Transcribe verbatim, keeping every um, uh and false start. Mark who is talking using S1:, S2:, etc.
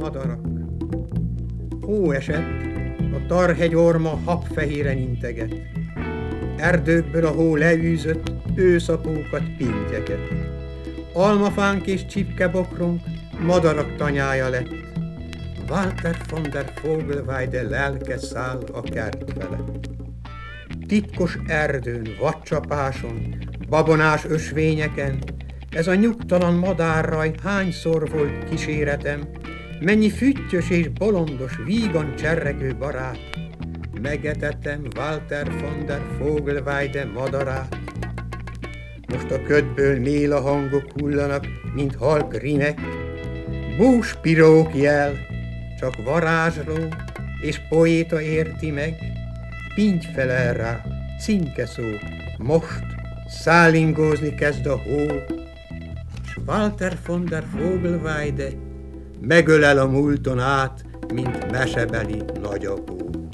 S1: madarak. Hó esett, a tarhegyorma habfehéren integet. Erdőkből a hó leűzött őszapókat, pintyeket. Almafánk és csipkebokrunk madarak tanyája lett. Walter von der Vogelweide lelke száll a kert felett. Titkos erdőn, vadcsapáson, babonás ösvényeken, ez a nyugtalan madárraj hányszor volt kíséretem, mennyi füttyös és bolondos, vígan cserregő barát, megetettem Walter von der Vogelweide madarát. Most a ködből méla hangok hullanak, mint halk rimek, bús pirók jel, csak varázsló és poéta érti meg, pinty felel rá, címke szó, most szállingózni kezd a hó, s Walter von der Vogelweide megölel a múlton át, mint mesebeli nagyapó.